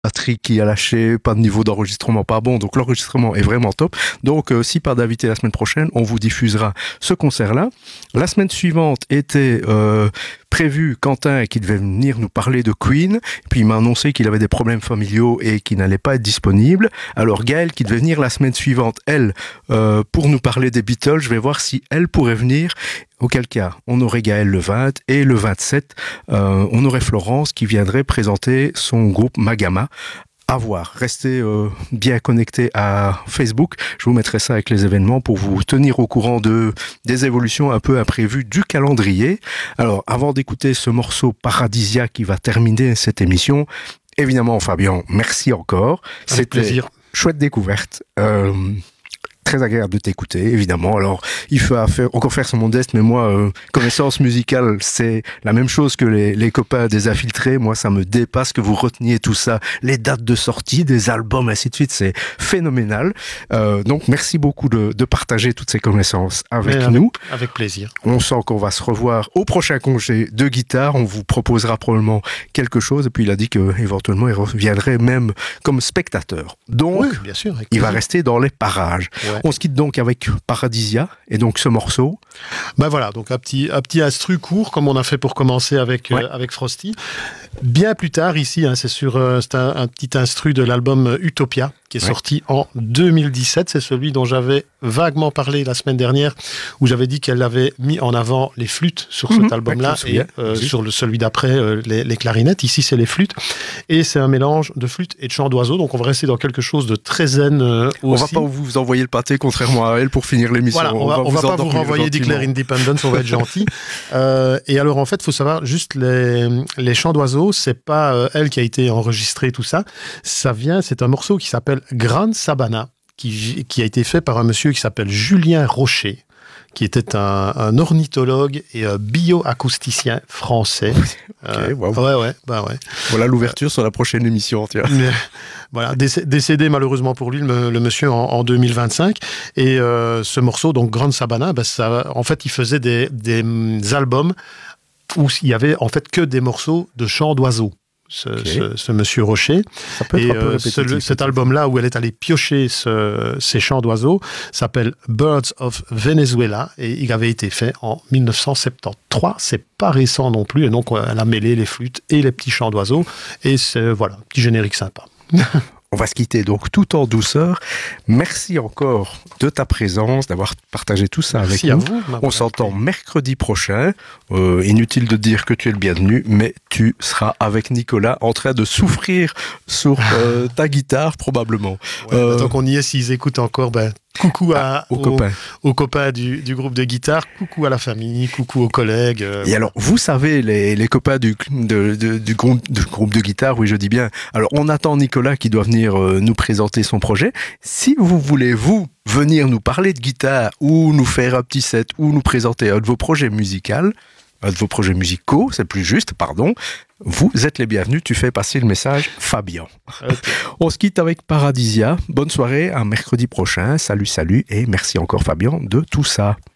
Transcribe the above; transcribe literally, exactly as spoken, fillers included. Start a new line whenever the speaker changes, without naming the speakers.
batterie qui a lâché, pas de niveau d'enregistrement pas bon, donc l'enregistrement est vraiment top. Donc euh, si pas d'invité la semaine prochaine, on vous diffusera ce concert-là. La semaine suivante était euh, prévu Quentin qui devait venir nous parler de Queen, puis il m'a annoncé qu'il avait des problèmes familiaux et qu'il n'allait pas être disponible. Alors Gaëlle qui devait venir la semaine suivante, elle, euh, pour nous parler des Beatles, je vais voir si elle pourrait venir. Auquel cas, on aurait Gaël le vingt et le vingt-sept, euh, on aurait Florence qui viendrait présenter son groupe Magama. À voir. Restez euh, bien connectés à Facebook. Je vous mettrai ça avec les événements pour vous tenir au courant de des évolutions un peu imprévues du calendrier. Alors, avant d'écouter ce morceau Paradisia qui va terminer cette émission, évidemment, Fabien, merci encore.
Avec plaisir.
Chouette découverte. Euh, Très agréable de t'écouter, évidemment. Alors, il faut faire, encore faire son modeste, mais moi, euh, connaissance musicale, c'est la même chose que les, les copains des Infiltrés. Moi, ça me dépasse que vous reteniez tout ça, les dates de sortie, des albums, ainsi de suite. C'est phénoménal. Euh, donc, merci beaucoup de, de partager toutes ces connaissances avec, avec nous.
Avec plaisir.
On sent qu'on va se revoir au prochain congé de guitare. On vous proposera probablement quelque chose. Et puis, il a dit qu'éventuellement, il reviendrait même comme spectateur. Donc,
oui, bien sûr,
il va rester dans les parages. Ouais. On se quitte donc avec Paradisia et donc ce morceau.
Ben voilà, donc un petit, un petit instru court comme on a fait pour commencer avec, ouais. euh, avec Frosty. Bien plus tard ici, hein, c'est, sur, euh, c'est un, un petit instru de l'album Utopia qui est ouais. sorti en deux mille dix-sept. C'est celui dont j'avais vaguement parlé la semaine dernière où j'avais dit qu'elle avait mis en avant les flûtes sur mmh, cet album-là ouais, et euh, sur le, celui d'après euh, les, les clarinettes. Ici, c'est les flûtes et c'est un mélange de flûte et de chant d'oiseau. Donc on va rester dans quelque chose de très zen euh, aussi.
On va pas vous envoyer le pâté contrairement à elle pour finir l'émission.
Voilà, on, on va, on va, va pas vous renvoyer Declare Independence, on va être gentil. Euh, et alors en fait, il faut savoir juste les, les chants d'oiseaux, c'est pas euh, elle qui a été enregistrée, tout ça. Ça vient, c'est un morceau qui s'appelle Grande Sabana, qui, qui a été fait par un monsieur qui s'appelle Julien Rocher, qui était un, un ornithologue et un bioacousticien français.
Okay,
euh,
wow.
Ouais, ouais, bah ouais.
Voilà l'ouverture euh, sur la prochaine émission, tiens.
Mais, voilà, décédé malheureusement pour lui, le, le monsieur, en, en deux mille vingt-cinq. Et euh, ce morceau, donc Grande Sabana, bah, ça, en fait, il faisait des, des albums où il y avait en fait que des morceaux de chants d'oiseaux. Ce, okay. ce, ce monsieur Rocher.
Ça peut être
et
un peu
euh, ce, cet album-là, où elle est allée piocher ce, ces chants d'oiseaux, s'appelle Birds of Venezuela, et il avait été fait en dix-neuf cent soixante-treize. C'est pas récent non plus, et donc elle a mêlé les flûtes et les petits chants d'oiseaux, et c'est, voilà, un petit générique sympa.
On va se quitter donc tout en douceur. Merci encore de ta présence, d'avoir partagé tout ça
Merci
avec nous.
Vous,
on s'entend été. mercredi prochain. Euh, inutile de dire que tu es le bienvenu, mais tu seras avec Nicolas en train de souffrir sur euh, ta guitare probablement.
Ouais, euh, tant qu'on y est, s'ils écoutent encore, ben, coucou à,
ah, aux,
aux
copains,
aux copains du, du groupe de guitare, coucou à la famille, coucou aux collègues. Euh,
Et voilà. Alors, vous savez, les, les copains du, de, de, du, groupe, du groupe de guitare, oui, je dis bien. Alors, on attend Nicolas qui doit venir euh, nous présenter son projet. Si vous voulez, vous, venir nous parler de guitare ou nous faire un petit set ou nous présenter un de vos projets musicaux, un de vos projets musicaux, c'est plus juste, pardon, vous êtes les bienvenus, tu fais passer le message Fabien. Okay. On se quitte avec Paradisia. Bonne soirée, à mercredi prochain. Salut, salut et merci encore Fabien de tout ça.